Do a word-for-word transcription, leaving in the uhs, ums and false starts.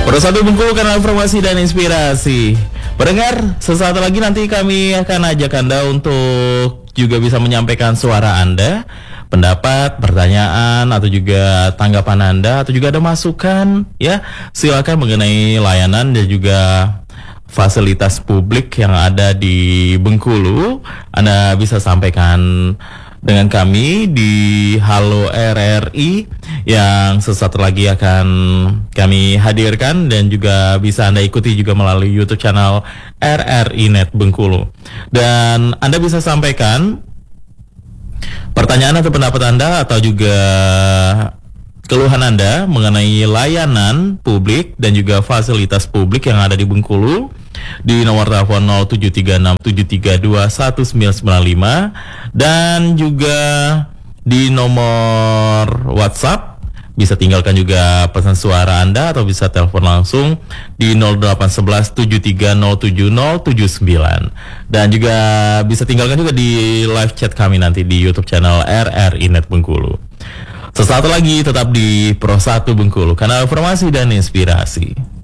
Persatu Bengkulu, kanal informasi dan inspirasi. Pendengar, sesaat lagi nanti kami akan ajak Anda untuk juga bisa menyampaikan suara Anda, pendapat, pertanyaan, atau juga tanggapan Anda, atau juga ada masukan, ya. Silakan mengenai layanan dan juga fasilitas publik yang ada di Bengkulu. Anda bisa sampaikan dengan kami di Halo R R I yang sesaat lagi akan kami hadirkan, dan juga bisa Anda ikuti juga melalui YouTube channel R R I Net Bengkulu. Dan Anda bisa sampaikan pertanyaan atau pendapat Anda atau juga keluhan Anda mengenai layanan publik dan juga fasilitas publik yang ada di Bengkulu di nomor telepon nol tujuh tiga enam tujuh tiga dua satu sembilan sembilan lima, dan juga di nomor WhatsApp bisa tinggalkan juga pesan suara Anda atau bisa telepon langsung di nol delapan satu satu tujuh tiga nol tujuh nol tujuh sembilan, dan juga bisa tinggalkan juga di live chat kami nanti di YouTube channel R R I Net Bengkulu. Sesaat lagi tetap di Persatu Bengkulu, kanal informasi dan inspirasi.